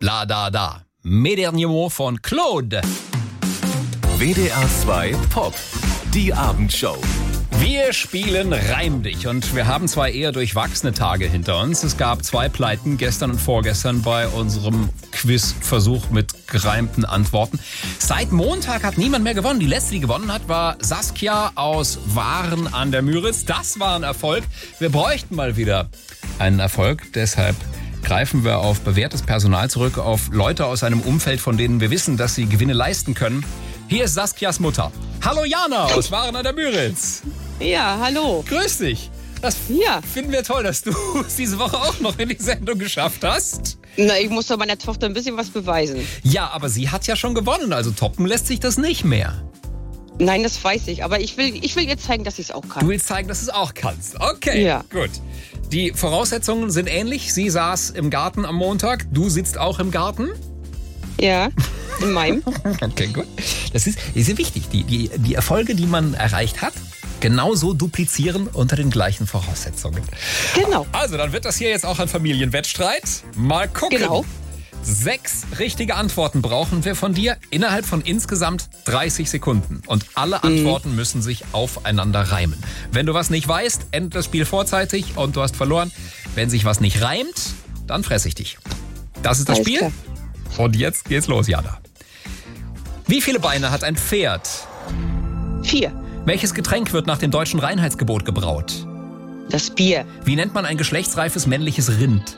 La Da Da. Mes derniers mots von Claude. WDR 2 Pop. Die Abendshow. Wir spielen Reim dich und wir haben 2 eher durchwachsene Tage hinter uns. Es gab 2 Pleiten gestern und vorgestern bei unserem Quizversuch mit gereimten Antworten. Seit Montag hat niemand mehr gewonnen. Die letzte, die gewonnen hat, war Saskia aus Waren an der Müritz. Das war ein Erfolg. Wir bräuchten mal wieder einen Erfolg. Deshalb greifen wir auf bewährtes Personal zurück, auf Leute aus einem Umfeld, von denen wir wissen, dass sie Gewinne leisten können. Hier ist Saskias Mutter. Hallo Jana aus Waren an der Müritz. Ja, hallo. Grüß dich. Das finden wir toll, dass du es diese Woche auch noch in die Sendung geschafft hast. Na, ich muss doch meiner Tochter ein bisschen was beweisen. Ja, aber sie hat ja schon gewonnen, also toppen lässt sich das nicht mehr. Nein, das weiß ich, aber ich will ihr zeigen, dass ich es auch kann. Du willst zeigen, dass du es auch kannst. Okay, Ja. gut. Die Voraussetzungen sind ähnlich. Sie saß im Garten am Montag, du sitzt auch im Garten. Ja, in meinem. Okay, gut. Das ist wichtig, die Erfolge, die man erreicht hat, genauso duplizieren unter den gleichen Voraussetzungen. Genau. Also, dann wird das hier jetzt auch ein Familienwettstreit. Mal gucken. Genau. 6 richtige Antworten brauchen wir von dir innerhalb von insgesamt 30 Sekunden. Und alle Antworten müssen sich aufeinander reimen. Wenn du was nicht weißt, endet das Spiel vorzeitig und du hast verloren. Wenn sich was nicht reimt, dann fress ich dich. Das ist das Alles Spiel. klar. Und jetzt geht's los, Jana. Wie viele Beine hat ein Pferd? 4. Welches Getränk wird nach dem deutschen Reinheitsgebot gebraut? Das Bier. Wie nennt man ein geschlechtsreifes männliches Rind?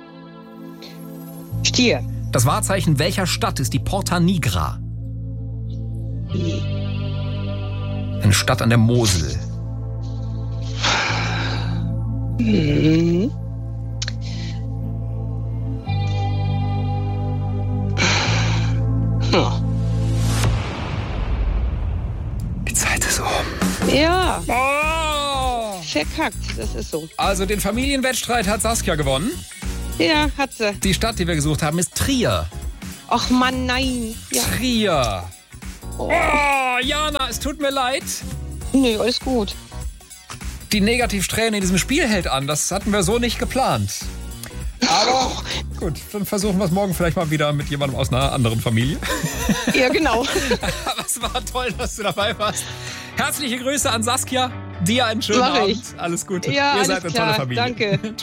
Stier. Das Wahrzeichen welcher Stadt ist die Porta Nigra? Eine Stadt an der Mosel. Oh. Die Zeit ist um. Ja, Oh! verkackt, das ist so. Also den Familienwettstreit hat Saskia gewonnen. Ja, hat sie. Die Stadt, die wir gesucht haben, ist Trier. Ach Mann, nein. Ja. Trier. Oh. Oh, Jana, es tut mir leid. Nö, alles gut. Die Negativsträhne in diesem Spiel hält an. Das hatten wir so nicht geplant. Aber gut, dann versuchen wir es morgen vielleicht mal wieder mit jemandem aus einer anderen Familie. Ja, genau. Aber es war toll, dass du dabei warst. Herzliche Grüße an Saskia. Dir einen schönen Mach Abend. ich. Alles Gute. Ja, Ihr alles seid eine klar. tolle Familie. Danke.